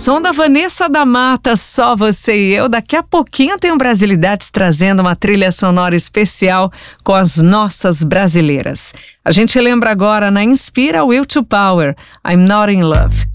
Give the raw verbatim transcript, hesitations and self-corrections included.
som da Vanessa da Mata, Só Você e Eu. Daqui a pouquinho tem o Brasilidades trazendo uma trilha sonora especial com as nossas brasileiras. A gente lembra agora na Inspira Will to Power, I'm Not in Love.